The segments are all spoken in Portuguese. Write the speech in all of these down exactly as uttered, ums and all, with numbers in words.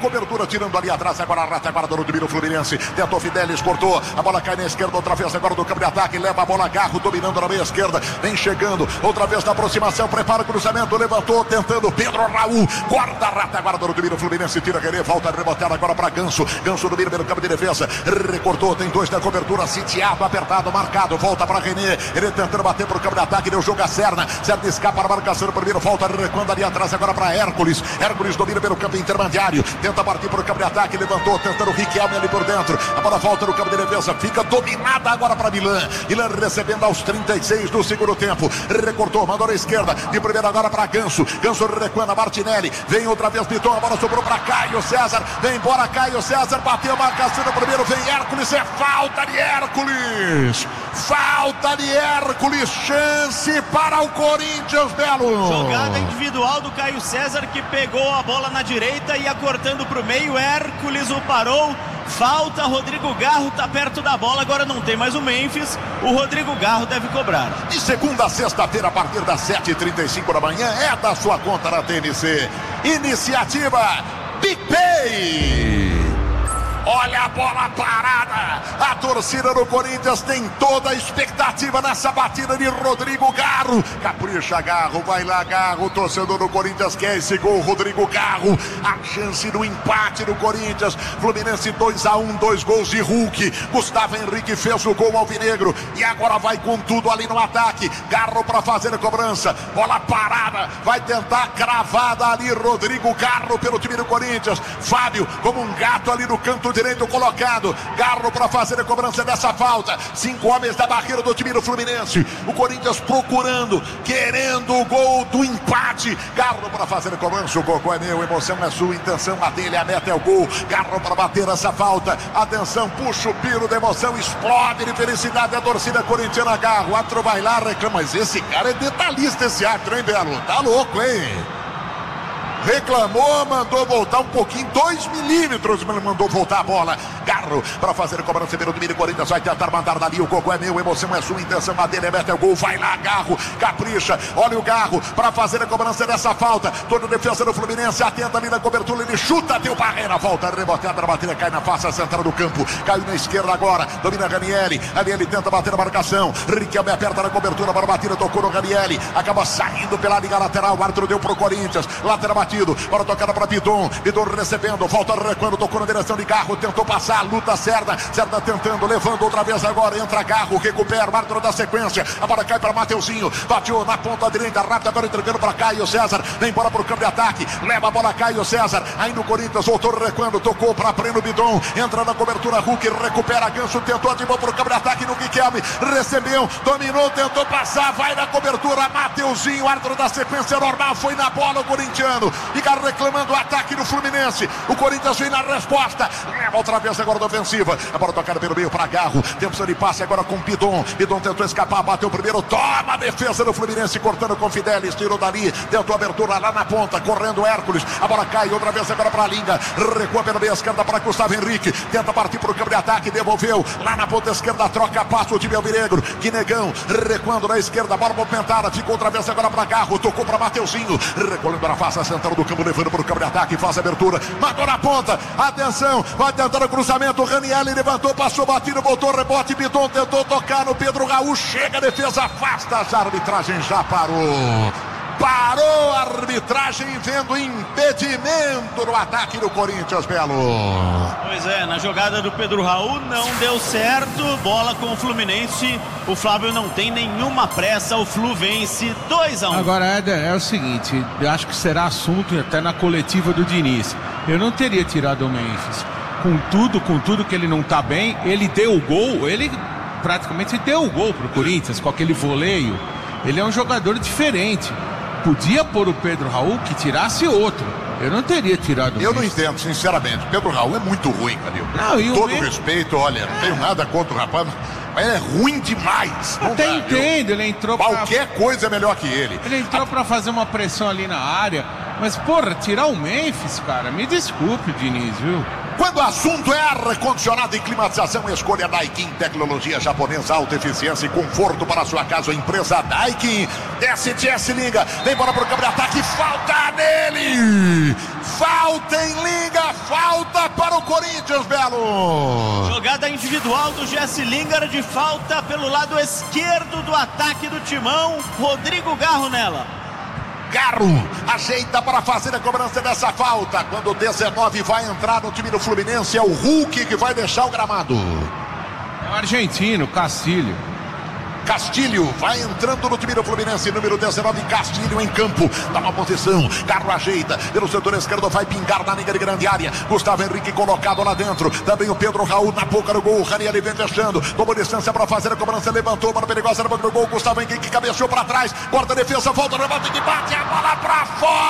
Cobertura tirando ali atrás, agora a retaguarda do domínio Fluminense. Tentou Fidelis, cortou. A bola cai na esquerda, outra vez agora do campo de ataque. Leva a bola, Garro dominando na meia esquerda. Vem chegando, outra vez na aproximação. Prepara o cruzamento, levantou, tentando. Pedro Raul, guarda a retaguarda do domínio Fluminense. Tira René, volta a rebotar agora para Ganso. Ganso domina pelo campo de defesa. Recortou, tem dois na cobertura. Sitiado, apertado, marcado. Volta para René. Ele tentando bater para o campo de ataque. Deu jogo a Serna. Serna escapa a marcação. Primeiro volta, recuando ali atrás agora para Hércules. Hércules domina pelo campo intermediário. Tenta partir para o campo de ataque, levantou, tentando o Riquelme ali por dentro. A bola volta no campo de defesa, fica dominada agora para Milan. Milan recebendo aos trinta e seis do segundo tempo. Recortou, mandou na esquerda. De primeira agora para Ganso. Ganso recuando, Martinelli. Vem outra vez Piton, a bola sobrou para Caio César. Vem embora Caio César, bateu a marcação no primeiro. Vem Hércules, é falta de Hércules. Falta de Hércules, chance para o Corinthians, Belo. Jogada individual do Caio César, que pegou a bola na direita e ia cortando para o meio. Hércules o parou. Falta, Rodrigo Garro está perto da bola, agora não tem mais o Memphis. O Rodrigo Garro deve cobrar. De segunda a sexta-feira, a partir das sete e trinta e cinco da manhã, é da sua conta na T N C. Iniciativa PicPay. Olha a bola parada. A torcida do Corinthians tem toda a expectativa nessa batida de Rodrigo Garro. Capricha Garro, vai lá Garro. O torcedor do Corinthians quer esse gol. Rodrigo Garro, a chance do empate do Corinthians. Fluminense dois a um, dois gols de Hulk. Gustavo Henrique fez o gol alvinegro e agora vai com tudo ali no ataque. Garro para fazer a cobrança. Bola parada, vai tentar cravada ali Rodrigo Garro pelo time do Corinthians. Fábio como um gato ali no canto direito colocado. Garro para fazer a cobrança dessa falta. Cinco homens da barreira do time do Fluminense. O Corinthians procurando, querendo o gol do empate. Garro para fazer a cobrança. O Cocô é meu, emoção é sua, intenção a dele, a meta é o gol. Garro para bater essa falta. Atenção, puxa o piro da emoção, explode de felicidade a torcida corintiana. Garro, o árbitro vai lá, reclama. Mas esse cara é detalhista, esse árbitro, hein, Belo? Tá louco, hein? Reclamou, mandou voltar um pouquinho, dois milímetros, mas mandou voltar a bola. Garro para fazer a cobrança pelo domínio. Corinthians vai tentar mandar dali. O Cocô é meu, emoção é sua, intenção a dele, é meta é o gol. Vai lá, Garro, capricha. Olha o Garro para fazer a cobrança dessa falta. Toda a defesa do Fluminense atenta ali na cobertura. Ele chuta, deu barreira, volta, reboteada, a batida cai na face central do campo. Caiu na esquerda agora, domina Ranieri. Ali ele tenta bater a marcação. Riquelme aperta na cobertura para a batida, tocou no Ranieri. Acaba saindo pela liga lateral. O árbitro deu pro Corinthians. Lateral batido. Para tocada para Piton. Piton recebendo, volta recuando, tocou na direção de Garro, tentou passar, luta Serna. Serna tentando, levando outra vez agora. Entra Garro, recupera, o árbitro da sequência. A bola cai para Mateuzinho. Bateu na ponta direita, rápido agora entregando para Caio César. Vem embora para o campo de ataque. Leva a bola Caio César. Ainda o Corinthians voltou recuando, tocou para Breno Bidon. Entra na cobertura, Hulk recupera Ganso, tentou, ativou para o campo de ataque no Riquelme. Recebeu, dominou, tentou passar, vai na cobertura. Mateuzinho, árbitro da sequência normal, foi na bola o corintiano. Fica reclamando o ataque do Fluminense. O Corinthians vem na resposta. Leva outra vez agora da ofensiva. A bola tocada pelo meio para Garro. Tempo de passe agora com Bidon. Bidon tentou escapar, bateu o primeiro. Toma a defesa do Fluminense, cortando com Fidelis. Tirou dali, tentou abertura lá na ponta. Correndo Hércules. A bola cai outra vez agora para a Linga. Recua pela meia esquerda para Gustavo Henrique. Tenta partir para o campo de ataque. Devolveu lá na ponta esquerda. Troca, passa o time alvinegro. Guinegão recuando na esquerda. Bola movimentada. Ficou outra vez agora para Garro. Tocou para Mateuzinho. Recolhendo na face central do campo, levando para o campo de ataque, faz a abertura, mandou na ponta, atenção, vai tentando o cruzamento, Ranieri levantou, passou batido, voltou, rebote, Bidon tentou tocar no Pedro Raul, chega a defesa, afasta, a arbitragem já parou. Parou a arbitragem, vendo impedimento no ataque do Corinthians, Belo. Pois é, na jogada do Pedro Raul não deu certo, bola com o Fluminense, o Flávio não tem nenhuma pressa, o Flu vence dois a um. Agora, Éder, é o seguinte, eu acho que será assunto até na coletiva do Diniz. Eu não teria tirado o Memphis. Com tudo, com tudo que ele não tá bem, ele deu o gol, ele praticamente deu o gol pro Corinthians, com aquele voleio. Ele é um jogador diferente. Podia pôr o Pedro Raul que tirasse outro. Eu não teria tirado Eu o não entendo, sinceramente. Pedro Raul é muito ruim, Calil. Não, e o todo mesmo... respeito, olha, não tenho nada contra o rapaz, mas ele é ruim demais. Não Até dá, entendo, eu... ele entrou Qualquer pra... coisa é melhor que ele. Ele entrou A... pra fazer uma pressão ali na área. Mas, porra, tirar o Memphis, cara, me desculpe, Diniz, viu? Quando o assunto é ar-condicionado e climatização, escolha Daikin, tecnologia japonesa, alta eficiência e conforto para a sua casa, empresa Daikin. S T S Liga, vem embora pro campo de ataque, falta nele! falta em Linga, falta para o Corinthians, Belo. Jogada individual do Jesse Lingard, falta pelo lado esquerdo do ataque do Timão, Rodrigo Garro nela. Garro ajeita para fazer a cobrança dessa falta. Quando o dezenove vai entrar no time do Fluminense, é o Hulk que vai deixar o gramado. É o argentino, Castilho. Castilho vai entrando no time do Fluminense, número dezenove, Castilho em campo, dá uma posição, Garro ajeita, pelo setor esquerdo vai pingar na linha de grande área, Gustavo Henrique colocado lá dentro, também o Pedro Raul na boca do gol, Ranieri vem fechando, tomou distância para fazer a cobrança, levantou para perigosa na boca do gol, Gustavo Henrique cabeceou para trás, corta a defesa, volta, rebate que bate a bola para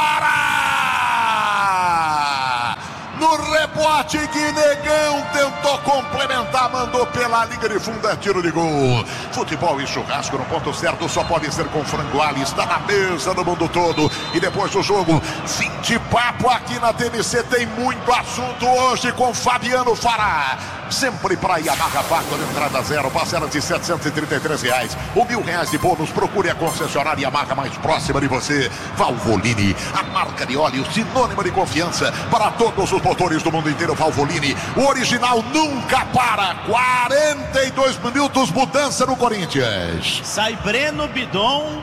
fora! No rebote, Guinegão tentou complementar, mandou pela linha de fundo, é tiro de gol. Futebol e churrasco no ponto certo só pode ser com frango Ali, está na mesa no mundo todo. E depois do jogo, vinte papo aqui na T M C, tem muito assunto hoje com Fabiano Fará. Sempre para Yamaha Factor, entrada zero, parcela de setecentos e trinta e três reais, ou mil reais de bônus. Procure a concessionária Yamaha mais próxima de você. Valvoline, a marca de óleo sinônimo de confiança para todos os motores do mundo inteiro. Valvoline, o original nunca para. quarenta e dois minutos, mudança no Corinthians. Sai Breno Bidon,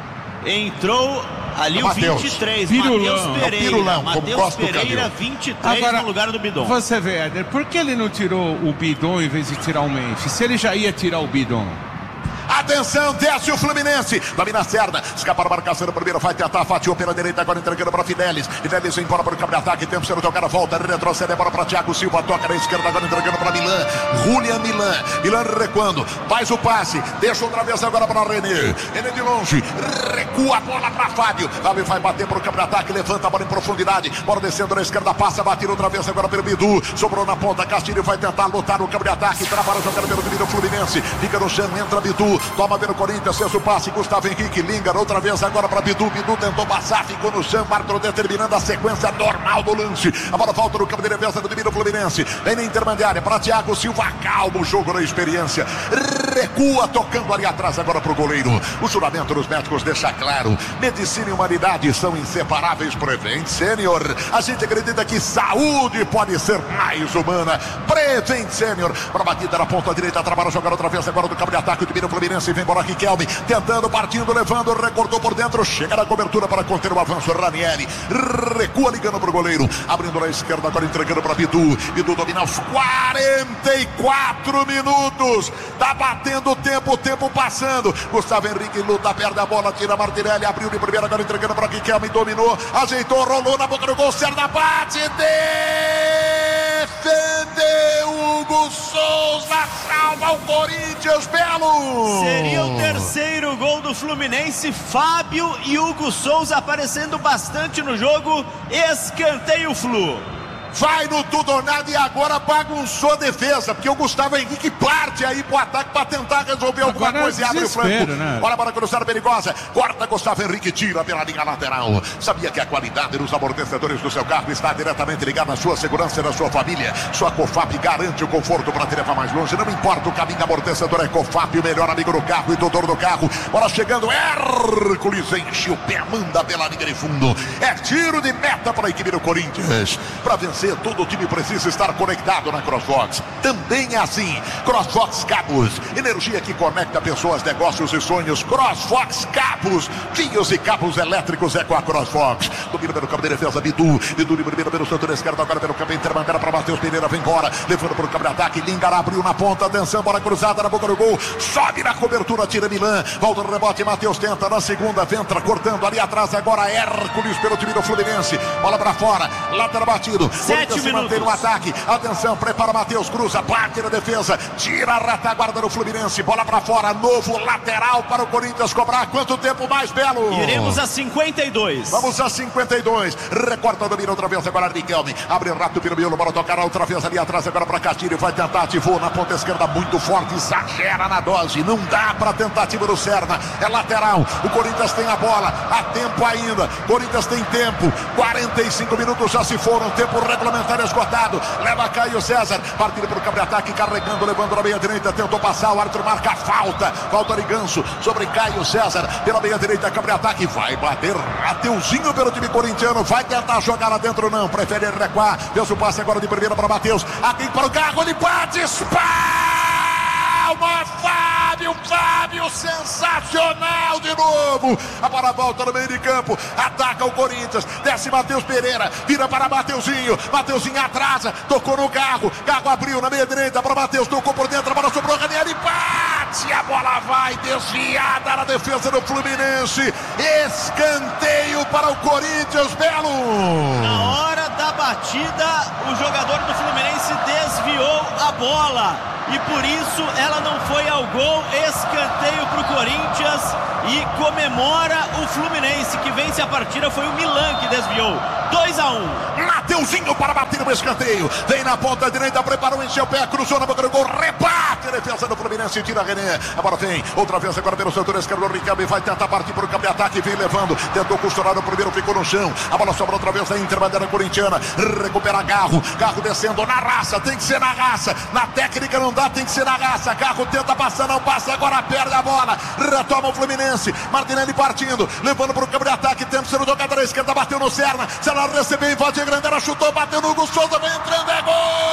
entrou ali o Mateus. vinte e três, Pirulão. Matheus Pereira. É o Pirulão, como Matheus gosta do Pereira, cabelo. vinte e três Agora, no lugar do Bidon. Você vê, Éder, por que ele não tirou o Bidon em vez de tirar o Memphis? Se ele já ia tirar o Bidon. Atenção, desce o Fluminense. Domina Cerda, escapa a marcação do primeiro, vai tentar, fatiou pela direita, agora entregando para Fidelis. Fidelis vem embora para o campo de ataque, tempo sendo tocado, volta, retrocede, bola para Thiago Silva, toca na esquerda, agora entregando para Milan. Julian Milan, Milan recuando, faz o passe, deixa outra vez agora para René. René de longe, recua a bola para Fábio. Fábio vai bater para o campo de ataque, levanta a bola em profundidade, bola descendo na esquerda, passa, batida outra vez agora pelo Bidu. Sobrou na ponta, Castilho vai tentar lutar no campo de ataque, trabalha o jogador pelo time do Fluminense. Fica no chão, entra Bidu, toma pelo Corinthians, fez o passe, Gustavo Henrique, Lingard, outra vez agora para Bidu, Bidu tentou passar, ficou no chão, árbitro determinando a sequência normal do lance. A bola volta no campo de defesa do time do Fluminense, vem na intermediária para Thiago Silva, calma o jogo na experiência, recua, tocando ali atrás agora para o goleiro. O juramento dos médicos deixa claro, medicina e humanidade são inseparáveis. Prevent Senior, a gente acredita que saúde pode ser mais humana. Prevent Senior, para a batida na ponta direita, trabalha a jogar outra vez agora do campo de ataque, o time do Fluminense vem embora aqui, Kelvin, tentando, partindo, levando, recortou por dentro, chega na cobertura para conter o avanço, Ranieri, recua ligando para o goleiro, abrindo na esquerda, agora entregando para Bidu, Bidu domina os quarenta e quatro minutos, tá batendo o tempo, o tempo passando, Gustavo Henrique luta, perde a bola, tira Martinelli, abriu de primeira, agora entregando para aqui, Kelvin, dominou, ajeitou, rolou na boca do gol, Cerda bate, defendeu, Hugo Souza salva o Corinthians, Belo! Seria o terceiro gol do Fluminense, Fábio e Hugo Souza aparecendo bastante no jogo, escanteio Flu. Vai no tudo ou nada e agora bagunçou a defesa, porque o Gustavo Henrique parte aí pro ataque para tentar resolver alguma Agora coisa e abre o flanco. né? Olha para cruzar perigosa, corta Gustavo Henrique, tira pela linha lateral. Sabia que a qualidade dos amortecedores do seu carro está diretamente ligada à sua segurança e da sua família? Sua Cofap garante o conforto para te levar mais longe, não importa o caminho, amortecedor é Cofap, o melhor amigo do carro e tutor do carro. Bola chegando, Hércules enche o pé, manda pela linha de fundo. É tiro de meta para a equipe do Corinthians. Para vencer, todo o time precisa estar conectado na CrossFox. Também é assim. CrossFox Cabos, energia que conecta pessoas, negócios e sonhos. CrossFox Cabos, fios e cabos elétricos é com a CrossFox. Domina pelo campo de defesa, Bidu. Bidu de primeiro pelo setor esquerdo, agora pelo campo intermediário para Matheus Pereira, vem embora, levando para o campo de ataque. Lingard abriu na ponta, atenção, bola cruzada na boca do gol. Sobe na cobertura, tira Milan. Volta no rebote, Matheus tenta na segunda, Ventra cortando ali atrás, agora Hércules pelo time do Fluminense. Bola para fora, lateral batido. Sete se mantém no ataque, atenção, prepara Matheus, cruza, bate na defesa, tira a retaguarda do Fluminense, bola pra fora, novo lateral para o Corinthians cobrar. Quanto tempo mais, Belo? Iremos a cinquenta e dois. Vamos a cinquenta e dois, recorta, domina outra vez agora Riquelme, abre rápido pelo miolo, bola tocar libera outra vez ali atrás agora para Castilho, vai tentar, ativou na ponta esquerda muito forte, exagera na dose, não dá para tentativa do Serna, é lateral, o Corinthians tem a bola, há tempo ainda, Corinthians tem tempo, quarenta e cinco minutos já se foram, tempo regulamentar esgotado, leva Caio César, partindo para o campo de ataque, carregando, levando na meia direita, tentou passar, o árbitro marca a falta, falta de Ganso sobre Caio César, pela meia direita, campo de ataque, vai bater, Mateuzinho pelo time corintiano, vai tentar jogar lá dentro, não, prefere recuar, fez o passe agora de primeira para Matheus, aqui para o carro, ele bate, palma, Fábio, Fábio, sensacional de novo, a bola volta no meio de campo, ataca o Corinthians, desce Matheus Pereira, vira para Mateuzinho, Mateuzinho atrasa, tocou no carro, carro abriu na meia direita para Matheus, tocou por dentro, a bola sobrou, Ranieri bate, a bola vai desviada na defesa do Fluminense, escanteio para o Corinthians, Belo. Na hora da batida, o jogador do Fluminense desviou a bola e por isso ela não foi ao gol, escanteio para o Corinthians e comemora o Fluminense que vence a partida, foi o Milan que desviou, dois a um. Mateuzinho para bater no escanteio, vem na ponta direita, preparou, encheu o pé, cruzou na boca do gol, rebate, a defesa do Fluminense, tira René, a bola vem, outra vez agora pelo setor esquerdo, o Ricardo vai tentar partir para o campo de ataque, vem levando, tentou costurar o primeiro, ficou no chão, a bola sobra outra vez da Interbandeira corintiana, recupera Garro, Garro descendo na raça, tem que ser na raça, na técnica não dá, tem que ser na raça, Garro tenta passar, não passa, agora perde a bola, retoma o Fluminense, Martinelli partindo, levando para o campo de ataque, tempo sendo jogada à esquerda, bateu no Serna, Serna recebeu, invade a grande, chutou, bateu no Hugo Souza, vem entrando, é gol!